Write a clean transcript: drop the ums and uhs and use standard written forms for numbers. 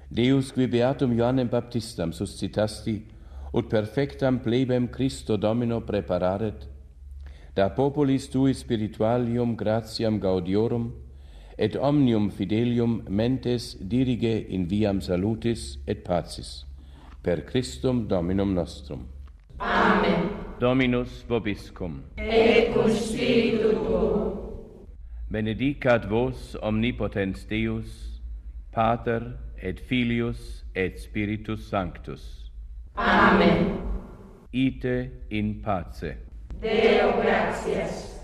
Deus qui beatum Ioannem Baptistam suscitasti, ut perfectam plebem Christo Domino prepararet, da populis tui spiritualium gratiam gaudiorum, et omnium fidelium mentes dirige in viam salutis et pacis. Per Christum Dominum nostrum. Amen. Dominus vobiscum. Et cum spiritu tuo. Benedicat vos omnipotens Deus, Pater et Filius et Spiritus Sanctus. Amen. Ite in pace. Deo gratias.